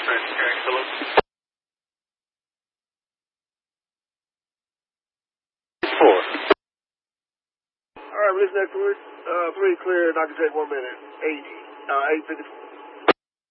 Four. All right, listen, that 3 clear, and I can take 1 minute. 8:54.